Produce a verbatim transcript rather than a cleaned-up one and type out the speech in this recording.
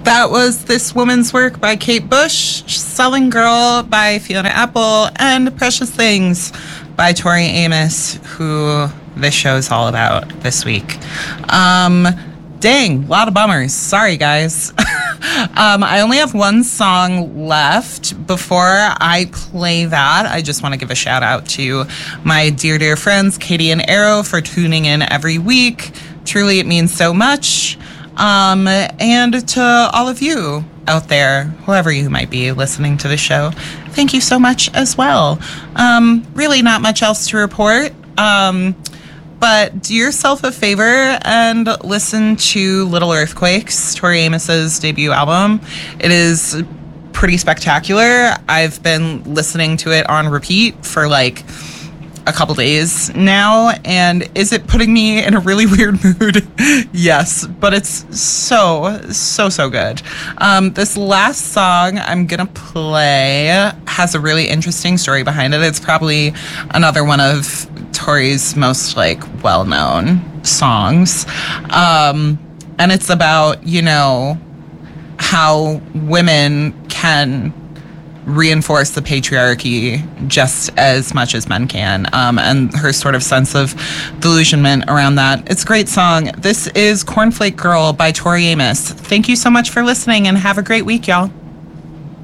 That was This Woman's Work by Kate Bush, Selling Girl by Fiona Apple, and Precious Things by Tori Amos, who this show is all about this week. Um, dang, a lot of bummers. Sorry, guys. um, I only have one song left. Before I play that, I just want to give a shout out to my dear, dear friends, Katie and Arrow, for tuning in every week. Truly, it means so much. Um, and to all of you out there, whoever you might be listening to the show, thank you so much as well. Um, really not much else to report. Um, but do yourself a favor and listen to Little Earthquakes, Tori Amos's debut album. It is pretty spectacular. I've been listening to it on repeat for like a couple days now, and is it putting me in a really weird mood? Yes, but it's so, so, so good. Um, this last song I'm gonna play has a really interesting story behind it. It's probably another one of Tori's most like well-known songs. Um, and it's about, you know, how women can reinforce the patriarchy just as much as men can, um, and her sort of sense of delusionment around that. It's a great song. This is Cornflake Girl by Tori Amos. Thank you so much for listening, and have a great week, y'all.